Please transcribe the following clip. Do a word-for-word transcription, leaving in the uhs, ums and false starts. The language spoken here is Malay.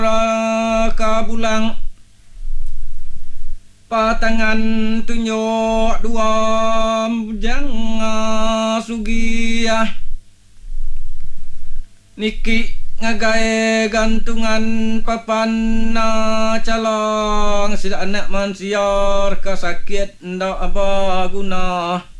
kabulang patangan tunjuk dua bujang sugiah niki ngagae gantungan papan calong sida anak mansiar kasakit ndak apa guna